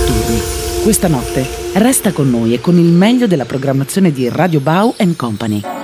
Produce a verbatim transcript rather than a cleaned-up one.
notturni. Questa notte resta con noi e con il meglio della programmazione di Radio Bau and Company.